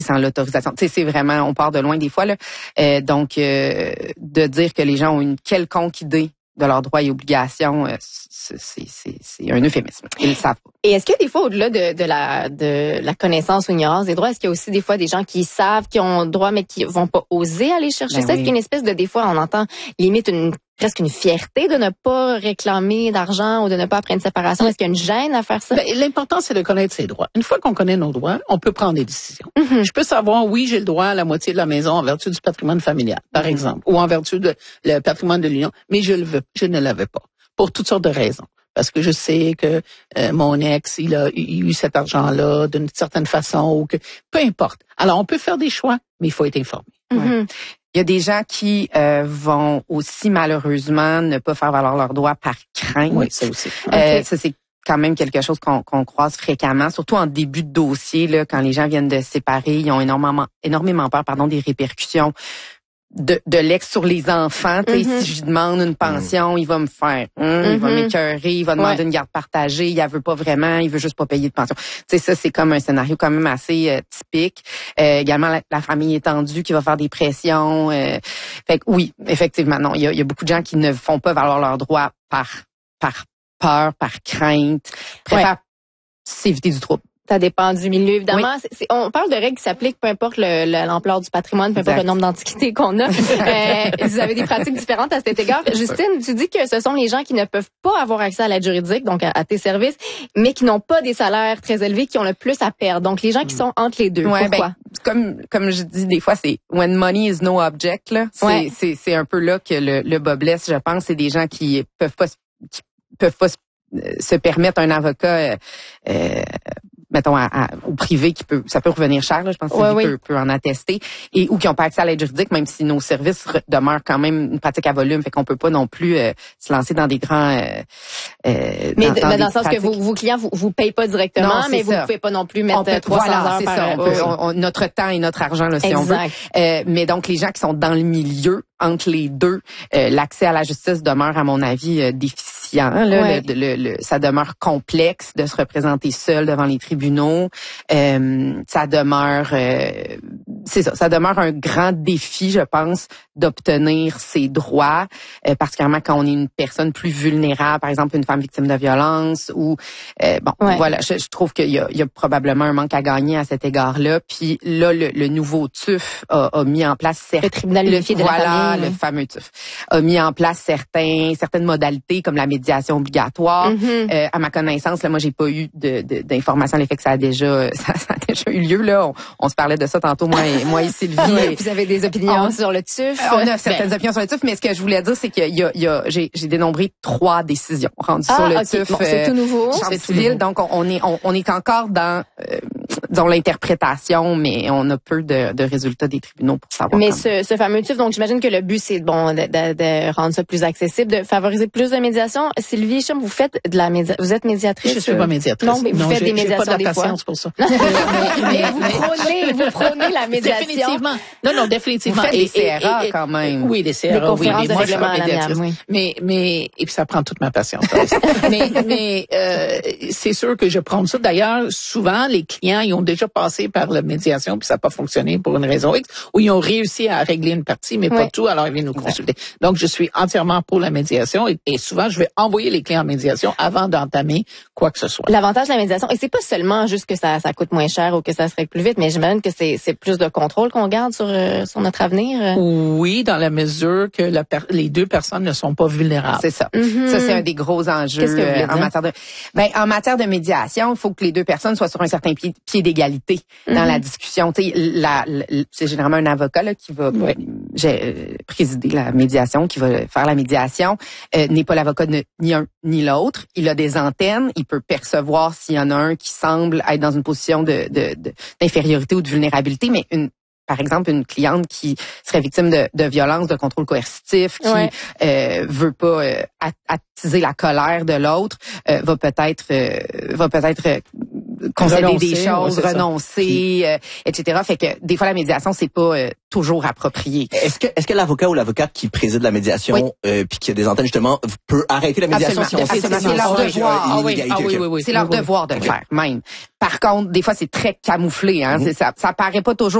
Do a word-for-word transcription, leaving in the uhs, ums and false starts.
sans l'autorisation. Tu sais, c'est vraiment, on part de loin des fois là. Euh, donc, euh, de dire que les gens ont une quelconque idée de leurs droits et obligations, euh, c'est, c'est, c'est, c'est un euphémisme. Ils le savent pas. Et est-ce que des fois, au-delà de, de la de la connaissance ou ignorance des droits, est-ce qu'il y a aussi des fois des gens qui savent qu'ils ont droit mais qui vont pas oser aller chercher Ben ça? oui. Est-ce qu'il y a une espèce de, des fois, on entend limite une presque une fierté de ne pas réclamer d'argent ou de ne pas après une séparation? Est-ce qu'il y a une gêne à faire ça? Ben, l'important, c'est de connaître ses droits. Une fois qu'on connaît nos droits, on peut prendre des décisions. Mm-hmm. Je peux savoir, oui, j'ai le droit à la moitié de la maison en vertu du patrimoine familial, par mm-hmm. exemple, ou en vertu de le patrimoine de l'union, mais je le veux, je ne l'avais pas, pour toutes sortes de raisons. Parce que je sais que euh, mon ex, il a eu cet argent-là d'une certaine façon, ou que peu importe. Alors, on peut faire des choix, mais il faut être informé. Mm-hmm. Il y a des gens qui euh, vont aussi malheureusement ne pas faire valoir leurs droits par crainte. Oui, ça aussi. Euh, okay. Ça, c'est quand même quelque chose qu'on, qu'on croise fréquemment, surtout en début de dossier, là, quand les gens viennent de se séparer, ils ont énormément, énormément peur, pardon, des répercussions de, de l'ex sur les enfants. Mm-hmm. Si je lui demande une pension, il va me faire, hum, mm-hmm. il va m'écœurer, il va demander ouais. une garde partagée, il la veut pas vraiment, il veut juste pas payer de pension. Tu sais, ça, c'est comme un scénario quand même assez euh, typique. Euh, également, la, la famille étendue qui va faire des pressions. Euh, fait que oui, effectivement, non, il y a, il y a beaucoup de gens qui ne font pas valoir leurs droits par par peur, par crainte, préfèrent ouais. s'éviter du trouble. Ça dépend du milieu, évidemment. Oui. C'est, c'est, on parle de règles qui s'appliquent, peu importe le, le, l'ampleur du patrimoine, peu importe exact. Le nombre d'antiquités qu'on a. euh, vous avez des pratiques différentes à cet égard. Justine, tu dis que ce sont les gens qui ne peuvent pas avoir accès à l'aide juridique, donc à, à tes services, mais qui n'ont pas des salaires très élevés, qui ont le plus à perdre. Donc, les gens qui sont entre les deux. Ouais, pourquoi? Ben, comme comme je dis des fois, c'est when money is no object. Là, c'est ouais. c'est, c'est un peu là que le, le bas blesse, je pense. C'est des gens qui peuvent pas qui peuvent pas se, se permettre un avocat. Euh, euh, mettons, à, à, au privé, qui peut, ça peut revenir cher, là, je pense que ouais, oui. peut, peut en attester, et ou qui n'ont pas accès à l'aide juridique, même si nos services re, demeurent quand même une pratique à volume, fait qu'on peut pas non plus euh, se lancer dans des grands... Euh, euh, mais dans, de, dans dans des le sens pratiques. que vos, vos clients vous, vous payent pas directement, non, mais vous ça. pouvez pas non plus mettre peut, trois cents voilà, heures c'est par... ça, on peut, on, on, notre temps et notre argent, là, si exact. on veut. Euh, mais donc, les gens qui sont dans le milieu, entre les deux, euh, l'accès à la justice demeure, à mon avis, euh, déficient. Là, ouais. le, le, le, ça demeure complexe de se représenter seul devant les tribunaux. Euh, ça demeure, euh, c'est ça, ça demeure un grand défi, je pense, d'obtenir ses droits, euh, particulièrement quand on est une personne plus vulnérable, par exemple une femme victime de violence. Ou euh, bon, ouais. voilà, je, je trouve qu'il y a, il y a probablement un manque à gagner à cet égard-là. Puis là, le, le nouveau T U F a, a mis en place certains, le tribunal unifié de voilà, la famille, le oui. fameux T U F a mis en place certains certaines modalités comme la médiation obligatoire. Mm-hmm. Euh, à ma connaissance, là, moi, j'ai pas eu de, de, d'informations à l'effet que ça a déjà ça, ça a déjà eu lieu là. On, on se parlait de ça tantôt, moi et moi et Sylvie. Ouais, vous avez des opinions on, sur le T U F. On a certaines ben. opinions sur le T U F, mais ce que je voulais dire, c'est qu'il y a, il y a j'ai, j'ai dénombré trois décisions rendues ah, sur le okay. T U F. Bon, c'est tout nouveau. C'est civil, donc on, on est on, on est encore dans euh, disons l'interprétation, mais on a peu de, de résultats des tribunaux pour savoir. Mais ce, ce fameux T U F, donc j'imagine que le but c'est bon de, de, de rendre ça plus accessible, de favoriser plus de médiation. Sylvie Chum, vous faites de la média... vous êtes médiatrice. Je suis pas médiatrice. Non, mais vous non, faites j'ai, des médiations j'ai pas de la des fois. patience pour ça. mais, mais, vous prônez, vous prônez la médiation. Définitivement. Non, non, définitivement. Vous faites et, des C R A et, et, quand même. Oui, des C R A. Des conférences oui, de moi, règlement à l'amiable, oui. Mais, mais, et puis ça prend toute ma patience. mais, mais, euh, c'est sûr que je prends ça. D'ailleurs, souvent, les clients, ils ont déjà passé par la médiation puis ça n'a pas fonctionné pour une raison X, ou ils ont réussi à régler une partie, mais oui. pas tout, alors ils viennent nous consulter. Donc, je suis entièrement pour la médiation et, et souvent, je vais envoyer les clients en médiation avant d'entamer quoi que ce soit. L'avantage de la médiation, et c'est pas seulement juste que ça, ça coûte moins cher ou que ça se règle plus vite, mais j'imagine que c'est, c'est plus de contrôle qu'on garde sur, euh, sur notre avenir. Oui, dans la mesure que la per- les deux personnes ne sont pas vulnérables. C'est ça. Mm-hmm. Ça, c'est un des gros enjeux. Qu'est-ce que vous voulez dire? en matière de, ben, en matière de médiation, il faut que les deux personnes soient sur un certain pied, pied d'égalité mm-hmm. dans la discussion. Tu sais, la, la, c'est généralement un avocat là qui va oui. j'ai, présider la médiation, qui va faire la médiation, euh, n'est pas l'avocat de, ni un ni l'autre. Il a des antennes, il peut percevoir s'il y en a un qui semble être dans une position de, de, de d'infériorité ou de vulnérabilité, mais une par exemple, une cliente qui serait victime de, de violence, de contrôle coercitif, qui ouais. euh, veut pas euh, attiser la colère de l'autre, euh, va peut-être euh, va peut-être euh, concéder renoncer, des choses, ouais, renoncer, euh, et cetera. Fait que des fois la médiation c'est pas euh, toujours approprié. Est-ce que est-ce que l'avocat ou l'avocate qui préside la médiation oui. euh, puis qui a des antennes justement peut arrêter la médiation Absolument. si on Absolument. sait C'est leur devoir. Ah oui, ah oui, oui, oui. C'est leur oui, devoir de oui. le faire même. Par contre, des fois c'est très camouflé hein, Mm-hmm. c'est ça ça paraît pas toujours